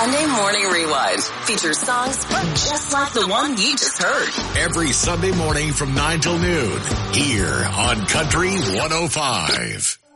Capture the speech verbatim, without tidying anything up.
Sunday Morning Rewind features songs just like the one you just heard. Every Sunday morning from nine till noon here on Country one oh five.